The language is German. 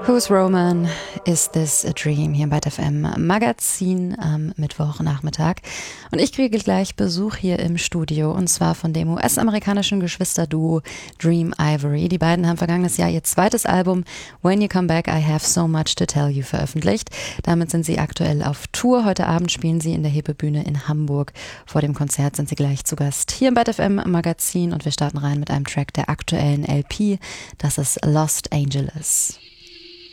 Who's Roman? Is This a Dream? Hier im Byte FM Magazin am Mittwochnachmittag. Und ich kriege gleich Besuch hier im Studio, und zwar von dem US-amerikanischen Geschwisterduo Dream Ivory. Die beiden haben vergangenes Jahr ihr zweites Album When You Come Back, I Have So Much to Tell You veröffentlicht. Damit sind sie aktuell auf Tour. Heute Abend spielen sie in der Hebebühne in Hamburg. Vor dem Konzert sind sie gleich zu Gast hier im Byte FM Magazin, und wir starten rein mit einem Track der aktuellen LP. Das ist Lost Angeles.